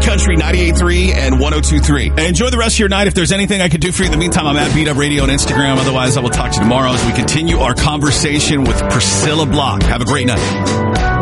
Country 98.3 and 102.3. And enjoy the rest of your night. If there's anything I could do for you in the meantime, I'm at Beat Up Radio on Instagram. Otherwise, I will talk to you tomorrow as we continue our conversation with Priscilla Block. Have a great night.